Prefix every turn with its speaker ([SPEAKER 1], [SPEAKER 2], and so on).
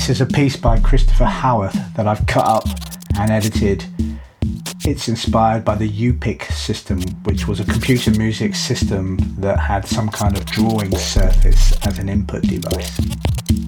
[SPEAKER 1] This is a piece by Christopher Howarth that I've cut up and edited. It's inspired by the UPIC system, which was a computer music system that had some kind of drawing surface as an input device.